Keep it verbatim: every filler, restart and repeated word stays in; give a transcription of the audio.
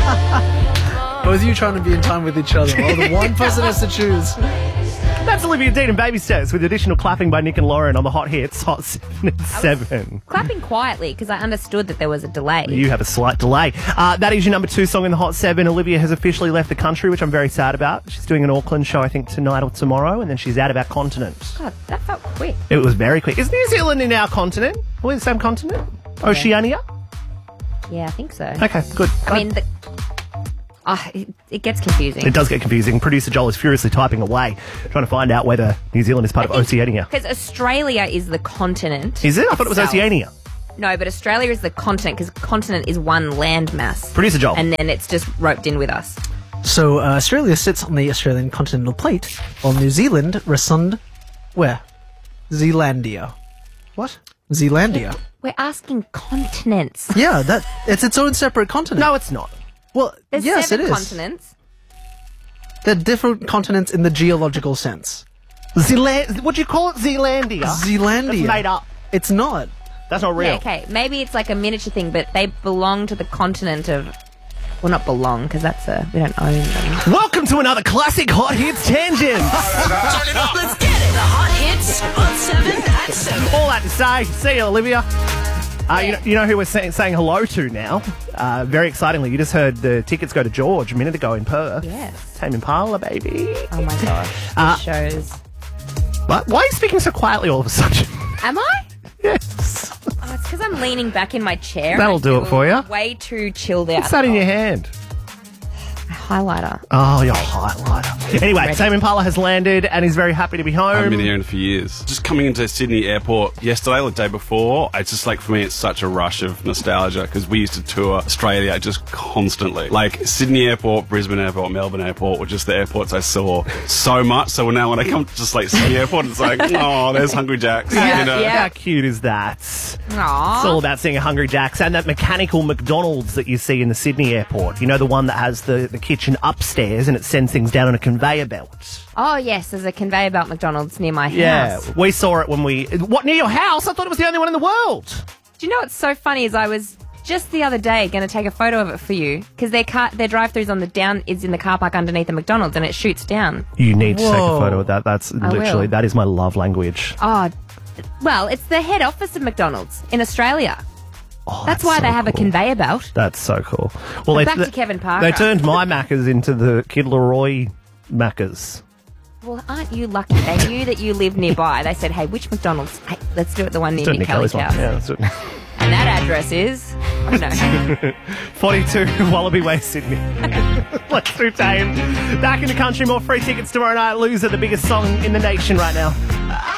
Both of you trying to be in time with each other. Well, the one person has to choose. That's Olivia Dean and Baby Steps with additional clapping by Nick and Lauren on the Hot Hits, Hot seven and seven. Clapping quietly because I understood that there was a delay. You have a slight delay. Uh, that is your number two song in the Hot seven. Olivia has officially left the country, which I'm very sad about. She's doing an Auckland show, I think, tonight or tomorrow, and then she's out of our continent. God, that felt quick. It was very quick. Is New Zealand in our continent? Are we the same continent? Oceania? Yeah, I think so. Okay, good. I mean, the, oh, it, it gets confusing. It does get confusing. Producer Joel is furiously typing away, trying to find out whether New Zealand is part of Oceania. Because Australia is the continent. Is it? I thought it was itself. Oceania. No, but Australia is the continent because continent is one land mass. Producer Joel. And then it's just roped in with us. So uh, Australia sits on the Australian continental plate, while New Zealand resund where? Zealandia. What? Zealandia. We're asking continents. Yeah, that it's its own separate continent. No, it's not. Well, There's yes, seven it is. continents. They're different continents in the geological sense. Zealand. What do you call it? Zealandia. Zealandia. It's made up. It's not. That's not real. Yeah, okay. Maybe it's like a miniature thing, but they belong to the continent of... Well, not belong, because that's a... We don't own them. Welcome to another classic Hot Hits Tangent. Turn it up, let's get it. The Hot Hits on seven at seven. All that to say, see you, Olivia. Uh, you, know, you know who we're saying, saying hello to now? Uh, very excitingly, you just heard the tickets go to George a minute ago in Perth. Yes. Tame Impala, baby. Oh, my gosh. This Uh, shows... What? Why are you speaking so quietly all of a sudden? Am I? Yes. Oh, it's because I'm leaning back in my chair. That'll I do it feel for you. Way too chilled out. What's that in your hand? Highlighter. Oh, your highlighter. Anyway, Ready. Tame Impala has landed and is very happy to be home. I haven't been here in a few years. Just coming into Sydney Airport yesterday or the day before, it's just like, for me, it's such a rush of nostalgia because we used to tour Australia just constantly. Like Sydney Airport, Brisbane Airport, Melbourne Airport were just the airports I saw so much. So now when I come to just like Sydney Airport, it's like, oh, there's Hungry Jack's. Yeah, you know? yeah. How cute is that? Aww. It's all about seeing a Hungry Jack's and that mechanical McDonald's that you see in the Sydney airport. You know, the one that has the, the kitchen upstairs and it sends things down on a conveyor belt. Oh, yes, there's a conveyor belt McDonald's near my Yeah, house. we saw it when we... What, near your house? I thought it was the only one in the world. Do you know what's so funny is I was just the other day going to take a photo of it for you because their car, their drive-throughs on the down is in the car park underneath the McDonald's and it shoots down. You need to take a Whoa. photo of that. That's literally... will. That is my love language. Oh, well, it's the head office of McDonald's in Australia. Oh, That's why so they have a cool. conveyor belt. That's so cool. Well, But they, back to they- Kevin Parker. They turned my Maccas into the Kid Leroy Maccas. Well, aren't you lucky? They knew that you lived nearby. They said, hey, which McDonald's? Hey, let's do it the one near Certainly Nick Kelly's Kelly's one. house. Yeah, that's it. And that address is... I don't know. forty-two Wallaby Way, Sydney. Let's do Tame. Back in the country, more free tickets tomorrow night. Loser, the biggest song in the nation right now.